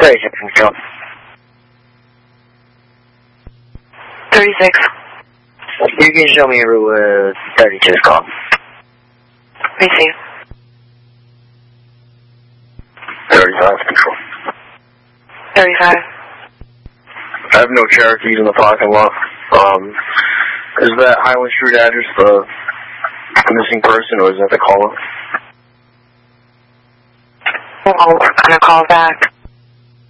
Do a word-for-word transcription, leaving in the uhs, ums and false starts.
thirty-six, control. thirty-six. You can show me a route with thirty-two's call. Receive. thirty-five, control. thirty-five. I have no Cherokees in the parking lot. Um, is that Highland Street address the missing person, or is that the caller? Well, we're going to call back.